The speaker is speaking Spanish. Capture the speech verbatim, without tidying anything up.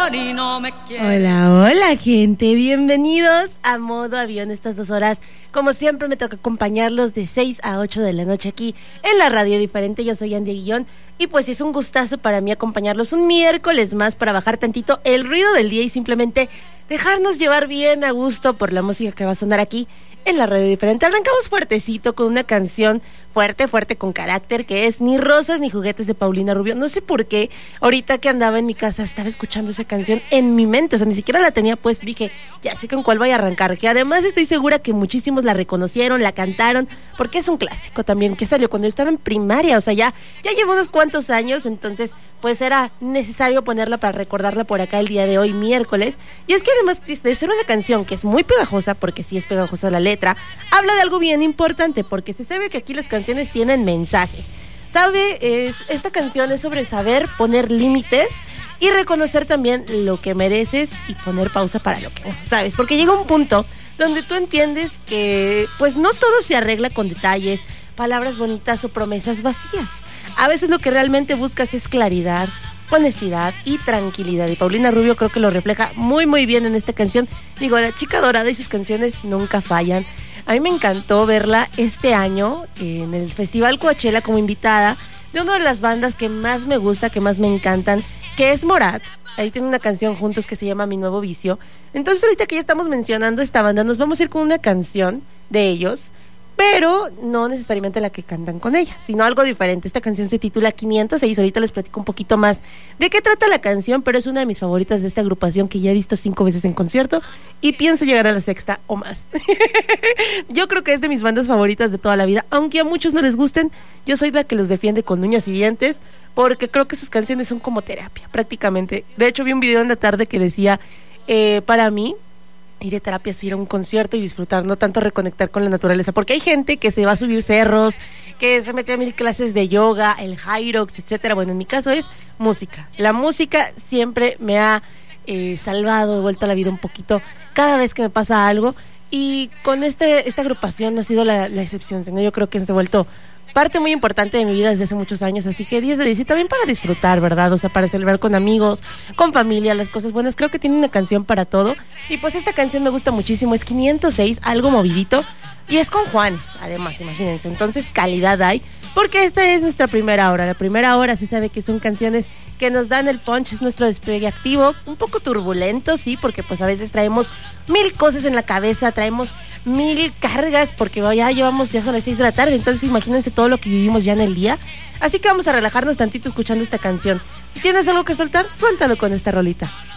amor y no me quiere. Hola, hola gente, bienvenidos a Modo Avión estas dos horas. Como siempre me toca acompañarlos de seis a ocho de la noche aquí en la Radio Diferente. Yo soy Andy Aguillón y pues es un gustazo para mí acompañarlos un miércoles más para bajar tantito el ruido del día y simplemente dejarnos llevar bien a gusto por la música que va a sonar aquí en la Radio Diferente. Arrancamos fuertecito con una canción fuerte, fuerte con carácter, que es Ni Rosas ni Juguetes de Paulina Rubio. No sé por qué, ahorita que andaba en mi casa estaba escuchando esa canción en mi mente, o sea, ni siquiera la tenía puesta. Dije, ya sé con cuál voy a arrancar, que además estoy segura que muchísimos la reconocieron, la cantaron, porque es un clásico también, que salió cuando yo estaba en primaria, o sea, ya, ya llevo unos cuantos años, entonces pues era necesario ponerla para recordarla por acá el día de hoy, miércoles. Y es que además de ser una canción que es muy pegajosa, porque sí es pegajosa la letra, habla de algo bien importante, porque se sabe que aquí las canciones tienen mensaje. ¿Sabe? Es, esta canción es sobre saber poner límites y reconocer también lo que mereces y poner pausa para lo que no, ¿sabes? Porque llega un punto donde tú entiendes que pues no todo se arregla con detalles, palabras bonitas o promesas vacías. A veces lo que realmente buscas es claridad, honestidad y tranquilidad. Y Paulina Rubio creo que lo refleja muy muy bien en esta canción. Digo, la chica dorada y sus canciones nunca fallan. A mí me encantó verla este año en el Festival Coachella como invitada de una de las bandas que más me gusta, que más me encantan, que es Morat. Ahí tienen una canción juntos que se llama Mi Nuevo Vicio. Entonces ahorita que ya estamos mencionando esta banda, nos vamos a ir con una canción de ellos, pero no necesariamente la que cantan con ella, sino algo diferente. Esta canción se titula quinientos seis, ahorita les platico un poquito más de qué trata la canción, pero es una de mis favoritas de esta agrupación que ya he visto cinco veces en concierto y pienso llegar a la sexta o más. Yo creo que es de mis bandas favoritas de toda la vida, aunque a muchos no les gusten, yo soy la que los defiende con uñas y dientes, porque creo que sus canciones son como terapia, prácticamente. De hecho, vi un video en la tarde que decía, eh, para mí, ir de terapia es ir a un concierto y disfrutar, no tanto reconectar con la naturaleza, porque hay gente que se va a subir cerros, que se mete a mil clases de yoga, el Hyrox, etcétera. Bueno, en mi caso es música. La música siempre me ha eh, salvado, vuelto a la vida un poquito cada vez que me pasa algo, y con este esta agrupación no ha sido la, la excepción, sino yo creo que se ha vuelto parte muy importante de mi vida desde hace muchos años, así que diez de diez y también para disfrutar, ¿verdad? O sea, para celebrar con amigos, con familia, las cosas buenas. Creo que tiene una canción para todo, y pues esta canción me gusta muchísimo, es quinientos seis, algo movidito, y es con Juanes, además, imagínense, entonces calidad hay, porque esta es nuestra primera hora. La primera hora se sabe que son canciones que nos dan el punch, es nuestro despegue activo, un poco turbulento, sí, porque pues a veces traemos mil cosas en la cabeza, traemos mil cargas, porque ya llevamos, ya son las seis de la tarde, entonces imagínense todo lo que vivimos ya en el día, así que vamos a relajarnos tantito escuchando esta canción. Si tienes algo que soltar, suéltalo con esta rolita.